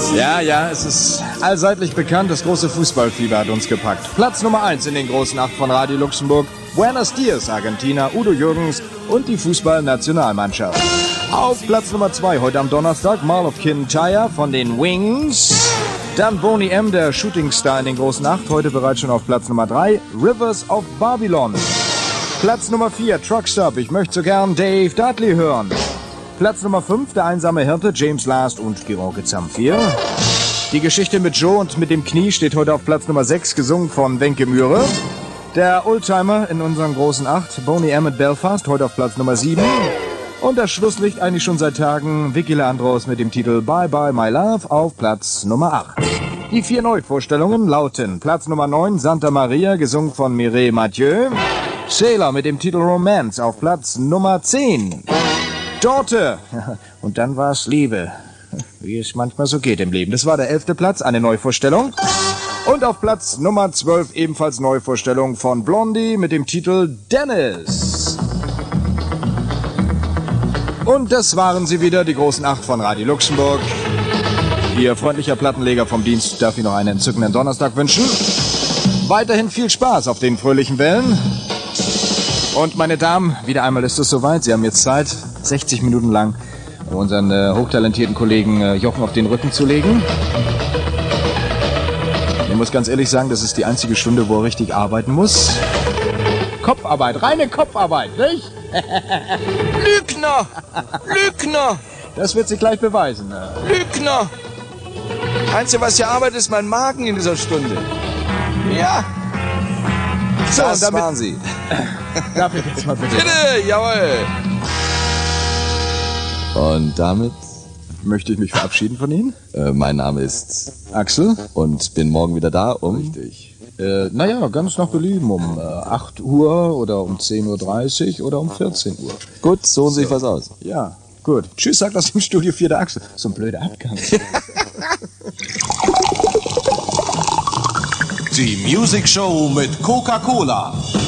Ja, es ist allseitlich bekannt, das große Fußballfieber hat uns gepackt. Platz Nummer 1 in den großen 8 von Radio Luxemburg. Buenos Dias, Argentina, Udo Jürgens und die Fußballnationalmannschaft. Auf Platz Nummer 2 heute am Donnerstag Mall of Kintyre von den Wings. Dann Boney M., der Shootingstar in den großen 8, heute bereits schon auf Platz Nummer 3, Rivers of Babylon. Platz Nummer 4, Truckstop, ich möchte so gern Dave Dudley hören. Platz Nummer 5, der einsame Hirte, James Last und Gironke Zamfir. Die Geschichte mit Joe und mit dem Knie steht heute auf Platz Nummer 6, gesungen von Wenke Mühre. Der Oldtimer in unseren großen 8, Boney M. mit Belfast, heute auf Platz Nummer 7. Und das Schlusslicht eigentlich schon seit Tagen, Vicky Leandros mit dem Titel Bye Bye My Love auf Platz Nummer 8. Die 4 Neuvorstellungen lauten Platz Nummer 9, Santa Maria, gesungen von Mireille Mathieu. Sailor mit dem Titel Romance auf Platz Nummer 10. Dorte. Und dann war es Liebe. Wie es manchmal so geht im Leben. Das war der 11. Platz, eine Neuvorstellung. Und auf Platz Nummer 12 ebenfalls Neuvorstellung von Blondie mit dem Titel Dennis. Und das waren sie wieder, die großen 8 von Radio Luxemburg. Ihr freundlicher Plattenleger vom Dienst darf Ihnen noch einen entzückenden Donnerstag wünschen. Weiterhin viel Spaß auf den fröhlichen Wellen. Und meine Damen, wieder einmal ist es soweit. Sie haben jetzt Zeit, 60 Minuten lang unseren hochtalentierten Kollegen Jochen auf den Rücken zu legen. Ich muss ganz ehrlich sagen, das ist die einzige Stunde, wo er richtig arbeiten muss. Kopfarbeit, reine Kopfarbeit, nicht? Lügner! Lügner! Das wird sich gleich beweisen. Lügner! Einzige, was hier arbeitet, ist mein Magen in dieser Stunde. Ja! So, das damit waren Sie. Darf ich jetzt mal bitte? Bitte, jawohl! Und damit Möchte ich mich verabschieden von Ihnen? mein Name ist Axel? und bin morgen wieder da Richtig. Naja, ganz nach Belieben. Um 8 Uhr oder um 10.30 Uhr oder um 14 Uhr. Gut, so sieht was aus. Ja, gut. Tschüss, sagt aus dem Studio 4 der Axel. So ein blöder Abgang. Die Music Show mit Coca-Cola.